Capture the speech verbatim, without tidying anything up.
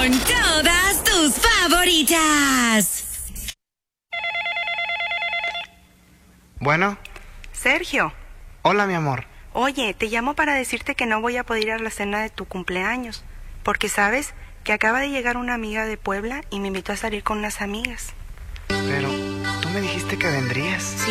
con todas tus favoritas. Bueno. Sergio. Hola, mi amor. Oye, te llamo para decirte que no voy a poder ir a la cena de tu cumpleaños, porque sabes que acaba de llegar una amiga de Puebla y me invitó a salir con unas amigas. Pero tú me dijiste que vendrías. Sí,